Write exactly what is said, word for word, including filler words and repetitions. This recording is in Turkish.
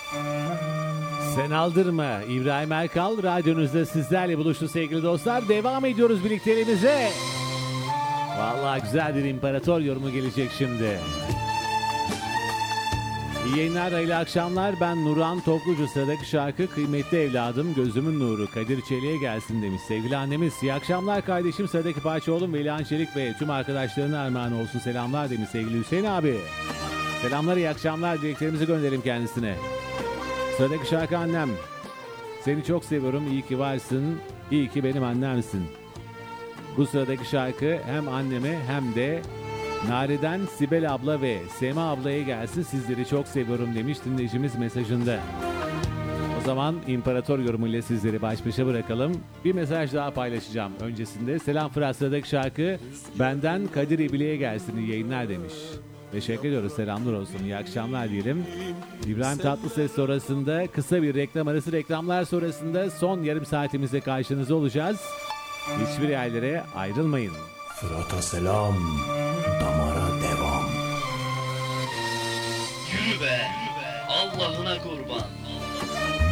Sen aldırma. İbrahim Erkal radyonuzda sizlerle buluştu sevgili dostlar. Devam ediyoruz birlikteliğimize. Vallahi güzel bir imparator yorumu gelecek şimdi. İyi yayınlar, hayırlı akşamlar. Ben Nurhan Toplucu. Sıradaki şarkı kıymetli evladım, gözümün nuru Kadir Çelik'e gelsin demiş sevgili annemiz. İyi akşamlar kardeşim. Sıradaki parça oğlum Velihan Çelik ve tüm arkadaşlarına armağan olsun selamlar demiş sevgili Hüseyin abi. Selamlar, iyi akşamlar. Dileklerimizi gönderelim kendisine. Sıradaki şarkı annem. Seni çok seviyorum, iyi ki varsın, iyi ki benim annemsin. Bu sıradaki şarkı hem anneme hem de Nari'den Sibel abla ve Sema ablaya gelsin, sizleri çok seviyorum demiş dinleyicimiz mesajında. O zaman imparator yorumuyla sizleri baş başa bırakalım. Bir mesaj daha paylaşacağım öncesinde. Selam Fırat, sıradaki şarkı benden Kadir İbili'ye gelsin, iyi yayınlar demiş. Teşekkür ediyoruz, selamlar olsun, iyi akşamlar diyelim. İbrahim Tatlıses sonrasında kısa bir reklam arası, reklamlar sonrasında son yarım saatimizde karşınızda olacağız. Hiçbir yerlere ayrılmayın. Fırat'a selam, damara devam. Yürü be, Allah'ına kurban.